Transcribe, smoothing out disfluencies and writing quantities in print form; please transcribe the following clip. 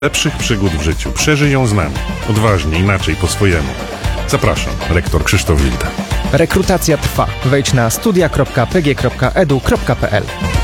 lepszych przygód w życiu. Przeżyj ją z nami. Odważnie, inaczej, po swojemu. Zapraszam, rektor Krzysztof Wilda. Rekrutacja trwa. Wejdź na studia.pg.edu.pl